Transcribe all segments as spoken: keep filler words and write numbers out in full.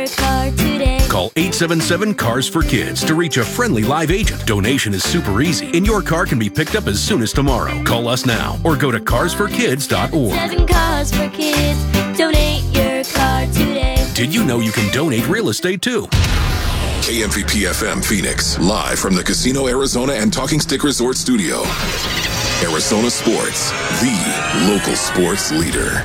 Call eight seven seven, C A R S for Kids to reach a friendly live agent. Donation is super easy, and your car can be picked up as soon as tomorrow. Call us now or go to cars for kids dot org. Seven cars for kids. Donate your car today. Did you know you can donate real estate too? K M V P F M Phoenix, live from the Casino Arizona and Talking Stick Resort Studio. Arizona Sports, the local sports leader.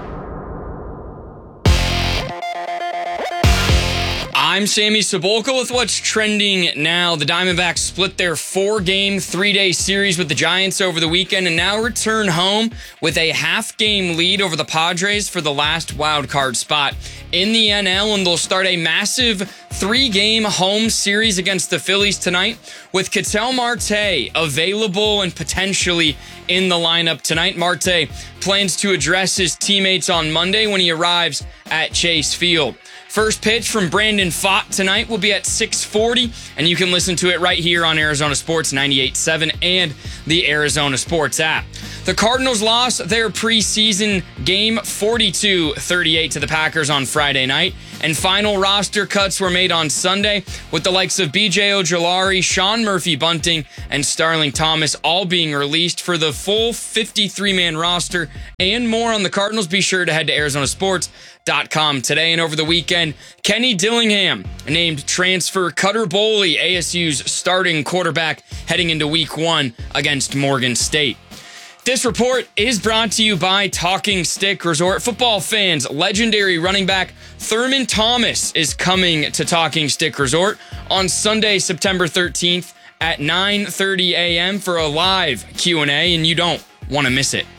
I'm Sammy Sabolka with what's trending now. The Diamondbacks split their four-game, three-day series with the Giants over the weekend and now return home with a half-game lead over the Padres for the last wild-card spot in the N L, and they'll start a massive three-game home series against the Phillies tonight with Ketel Marte available and potentially in the lineup tonight. Marte plans to address his teammates on Monday when he arrives at Chase Field. First pitch from Brandon Pfaadt tonight will be at six forty, and you can listen to it right here on Arizona Sports ninety-eight point seven and the Arizona Sports app. The Cardinals lost their preseason game forty-two thirty-eight to the Packers on Friday night, and final roster cuts were made on Sunday with the likes of B J Ojulari, Sean Murphy-Bunting, and Starling Thomas all being released for the full fifty-three man roster. And more on the Cardinals, be sure to head to Arizona Sports dot com today. And over the weekend, Kenny Dillingham named transfer Cutter Boley A S U's starting quarterback heading into week one against Morgan State. This report is brought to you by Talking Stick Resort. Football fans, legendary running back Thurman Thomas is coming to Talking Stick Resort on Sunday, September thirteenth at nine thirty a.m. for a live Q and A, and you don't want to miss it.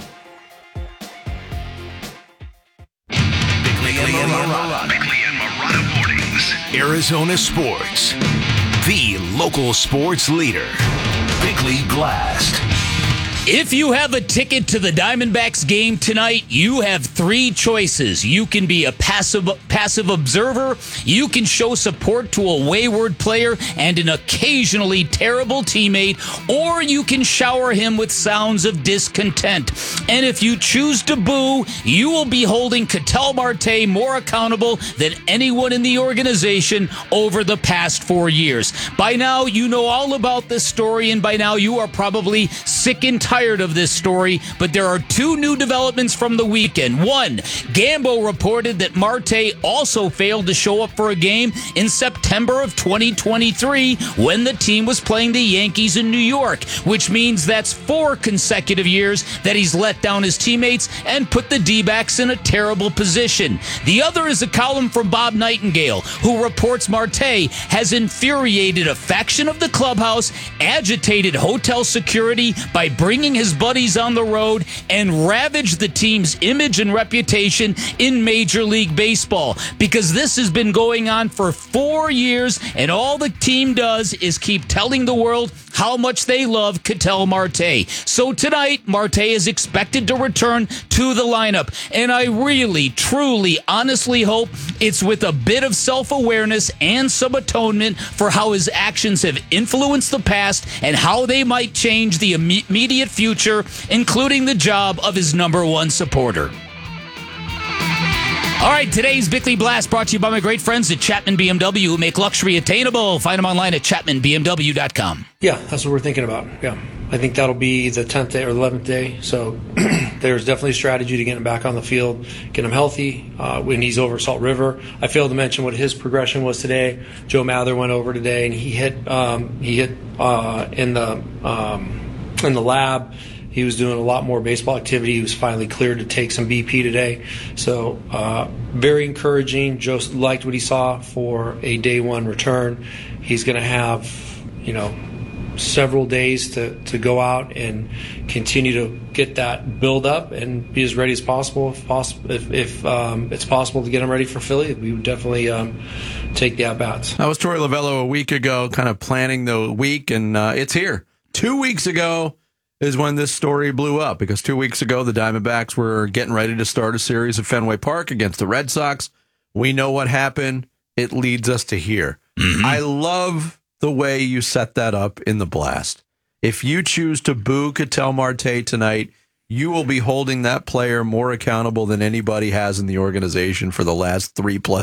Bickley and Marotta. Bickley and Marotta Mornings. Arizona Sports, the local sports leader. Bickley Blast. If you have a ticket to the Diamondbacks game tonight, you have three choices. You can be a passive passive observer, you can show support to a wayward player and an occasionally terrible teammate, or you can shower him with sounds of discontent. And if you choose to boo, you will be holding Ketel Marte more accountable than anyone in the organization over the past four years. By now, you know all about this story, and by now you are probably sick and tired tired of this story, but there are two new developments from the weekend. One, Gambo reported that Marte also failed to show up for a game in September of twenty twenty-three when the team was playing the Yankees in New York, which means that's four consecutive years that he's let down his teammates and put the D-backs in a terrible position. The other is a column from Bob Nightingale, who reports Marte has infuriated a faction of the clubhouse, agitated hotel security by bringing his buddies on the road, and ravaged the team's image and reputation in Major League Baseball. Because this has been going on for four years, and all the team does is keep telling the world how much they love Ketel Marte. So tonight, Marte is expected to return to the lineup, and I really, truly, honestly hope it's with a bit of self-awareness and some atonement for how his actions have influenced the past and how they might change the immediate future, including the job of his number one supporter. All right, today's Bickley Blast brought to you by my great friends at Chapman B M W, who make luxury attainable. Find them online at chapman b m w dot com. Yeah, that's what we're thinking about. Yeah, I think that'll be the tenth day or eleventh day. So there's definitely a strategy to get him back on the field, get him healthy uh, when he's over Salt River. I failed to mention what his progression was today. Joe Mather went over today, and he hit um, he hit uh, in the um, in the lab. He was doing a lot more baseball activity. He was finally cleared to take some B P today. So uh, very encouraging. Joe liked what he saw for a day one return. He's going to have, you know, several days to, to go out and continue to get that build up and be as ready as possible. If possible, if, if um, it's possible to get him ready for Philly, we would definitely um, take the at-bats. That was Torey Lovello a week ago, kind of planning the week, and uh, it's here. Two weeks ago is when this story blew up, because two weeks ago the Diamondbacks were getting ready to start a series at Fenway Park against the Red Sox. We know what happened. It leads us to here. Mm-hmm. I love the way you set that up in the blast. If you choose to boo Ketel Marte tonight, you will be holding that player more accountable than anybody has in the organization for the last three plus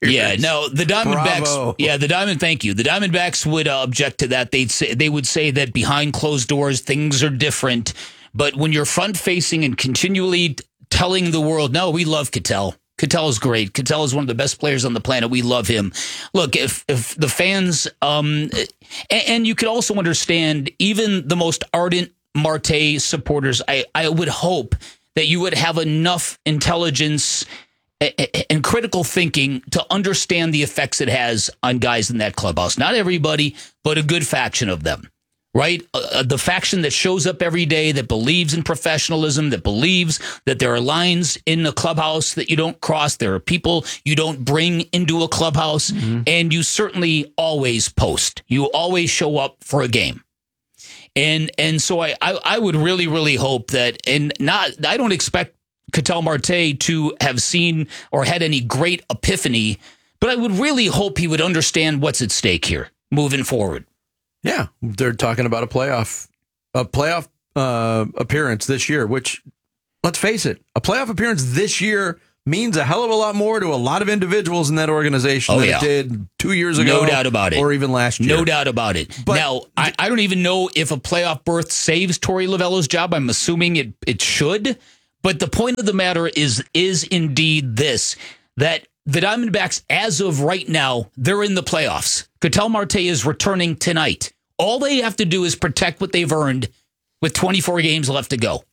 Yeah, no, the Diamondbacks. Bravo. Yeah, the Diamond. Thank you. The Diamondbacks would uh, object to that. They'd say they would say that behind closed doors things are different. But when you're front facing and continually telling the world, no, we love Ketel. Ketel is great. Ketel is one of the best players on the planet. We love him. Look, if if the fans, um, and, and you could also understand even the most ardent Marte supporters, I, I would hope that you would have enough intelligence and critical thinking to understand the effects it has on guys in that clubhouse. Not everybody, but a good faction of them, right? Uh, the faction that shows up every day, that believes in professionalism, that believes that there are lines in a clubhouse that you don't cross. There are people you don't bring into a clubhouse, mm-hmm. and you certainly always post. You always show up for a game. And and so I, I, I would really, really hope that, and not, I don't expect Ketel Marte to have seen or had any great epiphany, but I would really hope he would understand what's at stake here moving forward. Yeah, they're talking about a playoff, a playoff uh, appearance this year. Which, let's face it, a playoff appearance this year means a hell of a lot more to a lot of individuals in that organization oh, than yeah. it did two years ago. No doubt about it. Or even last year. No doubt about it. But now, I, I don't even know if a playoff berth saves Torey Lovello's job. I'm assuming it it should. But the point of the matter is, is indeed this, that the Diamondbacks, as of right now, they're in the playoffs. Ketel Marte is returning tonight. All they have to do is protect what they've earned with twenty-four games left to go.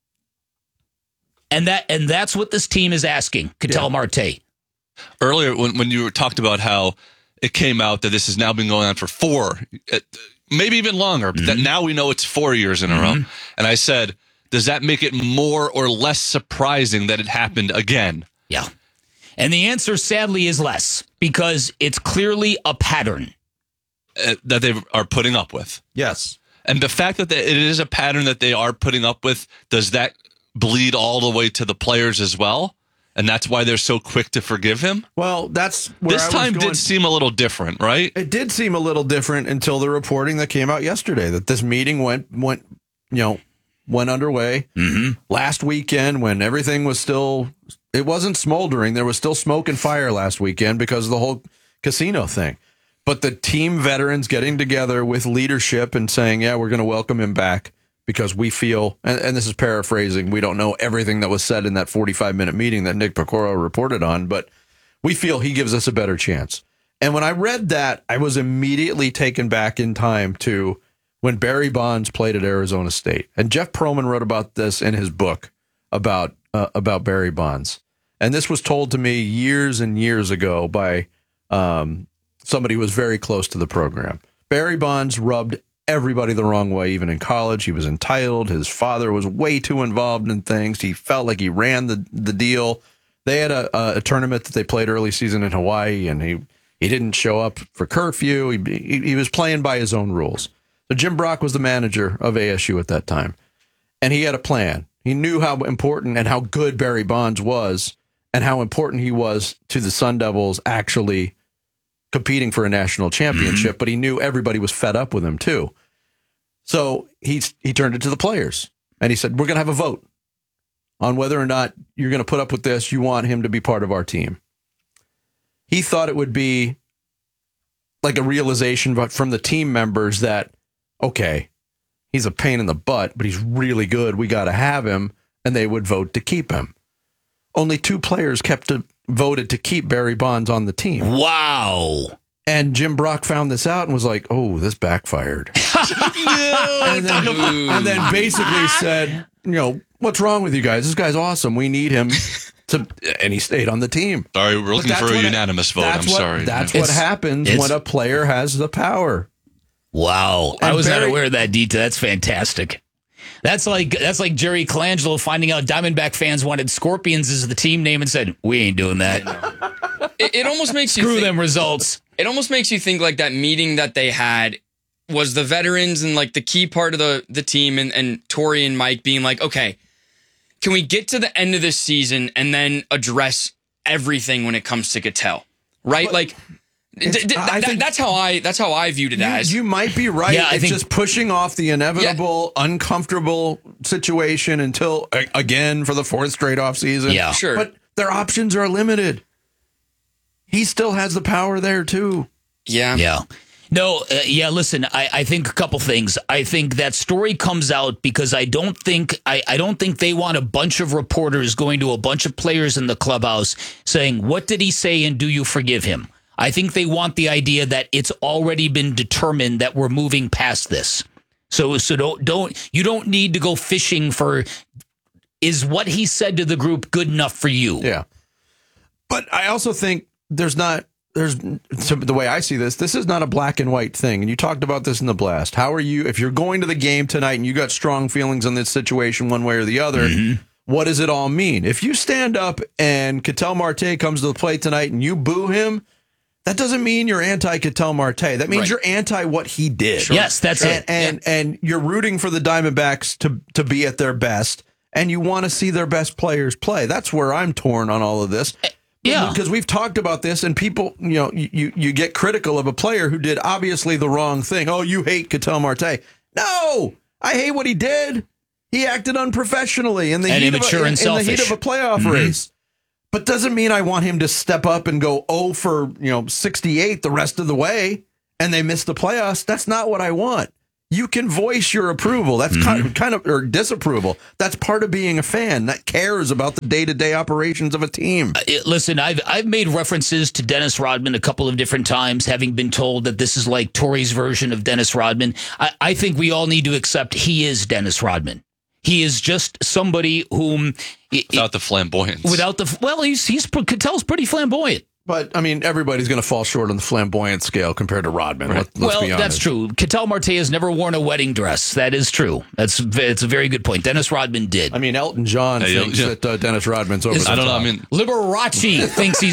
And that and that's what this team is asking, Ketel yeah. Marte. Earlier, when, when you talked about how it came out that this has now been going on for four, maybe even longer, but mm-hmm. that now we know it's four years in a mm-hmm. row. And I said, does that make it more or less surprising that it happened again? Yeah. And the answer, sadly, is less, because it's clearly a pattern. Uh, that they are putting up with. Yes. And the fact that they, it is a pattern that they are putting up with, does that bleed all the way to the players as well? And that's why they're so quick to forgive him? Well, that's where This I was time going. did seem a little different, right? It did seem a little different until the reporting that came out yesterday that this meeting went, went you know, went underway mm-hmm. last weekend when everything was still, it wasn't smoldering. There was still smoke and fire last weekend because of the whole casino thing. But the team veterans getting together with leadership and saying, yeah, we're going to welcome him back because we feel, and, and this is paraphrasing, we don't know everything that was said in that forty-five minute meeting that Nick Piecoro reported on, but we feel he gives us a better chance. And when I read that, I was immediately taken back in time to when Barry Bonds played at Arizona State. And Jeff Pearlman wrote about this in his book about uh, about Barry Bonds. And this was told to me years and years ago by um, somebody who was very close to the program. Barry Bonds rubbed everybody the wrong way, even in college. He was entitled. His father was way too involved in things. He felt like he ran the, the deal. They had a, a, a tournament that they played early season in Hawaii, and he, he didn't show up for curfew. He, he, he was playing by his own rules. So Jim Brock was the manager of A S U at that time, and he had a plan. He knew how important and how good Barry Bonds was and how important he was to the Sun Devils actually competing for a national championship, mm-hmm. but he knew everybody was fed up with him too. So he, he turned it to the players, and he said, we're going to have a vote on whether or not you're going to put up with this. You want him to be part of our team. He thought it would be like a realization from the team members that, okay, he's a pain in the butt, but he's really good. We got to have him. And they would vote to keep him. Only two players kept to, voted to keep Barry Bonds on the team. Wow. And Jim Brock found this out and was like, oh, this backfired. and, then, and then basically said, you know, what's wrong with you guys? This guy's awesome. We need him. To, and he stayed on the team. Sorry, we're looking for a unanimous vote. I'm what, sorry. That's it's, what happens when a player has the power. Wow. And I was Barry, not aware of that detail. That's fantastic. That's like that's like Jerry Colangelo finding out Diamondback fans wanted Scorpions as the team name and said, we ain't doing that. It, it almost makes you Screw think, them results. It almost makes you think like that meeting that they had was the veterans and like the key part of the, the team and, and Torey and Mike being like, okay, can we get to the end of this season and then address everything when it comes to Ketel? Right? But like d- d- I that, think that's how I that's how I viewed it you, as. You might be right. Yeah, I it's think, just pushing off the inevitable, yeah. uncomfortable situation until again for the fourth straight off season. Yeah, sure. But their options are limited. he still has the power there too. Yeah. Yeah. No, uh, yeah, listen, I, I think a couple things. I think that story comes out because I don't think I, I don't think they want a bunch of reporters going to a bunch of players in the clubhouse saying, what did he say and do you forgive him? I think they want the idea that it's already been determined that we're moving past this. So so don't don't you don't need to go fishing for, is what he said to the group good enough for you? Yeah. But I also think there's not There's so the way I see this, this is not a black and white thing. And you talked about this in the blast. How are you, if you're going to the game tonight and you got strong feelings on this situation one way or the other, mm-hmm. what does it all mean? If you stand up and Ketel Marte comes to the plate tonight and you boo him, that doesn't mean you're anti-Ketel Marte. That means Right. you're anti what he did. Sure. Yes, that's and, it. And Yeah. and you're rooting for the Diamondbacks to to be at their best, and you want to see their best players play. That's where I'm torn on all of this. Yeah. Because we've talked about this, and people, you know, you, you get critical of a player who did obviously the wrong thing. Oh, you hate Ketel Marte. No, I hate what he did. He acted unprofessionally in the, And heat, of immature a, in, and in the heat selfish. of a playoff Mhm. race. But doesn't mean I want him to step up and go oh for, you know, sixty-eight the rest of the way and they miss the playoffs. That's not what I want. You can voice your approval. That's kind, of, kind of, or disapproval. That's part of being a fan that cares about the day-to-day operations of a team. Uh, Listen, I've I've made references to Dennis Rodman a couple of different times, having been told that this is like Torrey's version of Dennis Rodman. I, I think we all need to accept he is Dennis Rodman. He is just somebody whom without the flamboyance. Without the well, he's he's Ketel's pretty flamboyant. But, I mean, everybody's going to fall short on the flamboyant scale compared to Rodman. Let, let's well, be honest. that's true. Ketel Marte has never worn a wedding dress. That is true. That's it's a very good point. Dennis Rodman did. I mean, Elton John Hey, thinks yeah. that uh, Dennis Rodman's over Is- the I don't know. top. I mean, Liberace thinks he's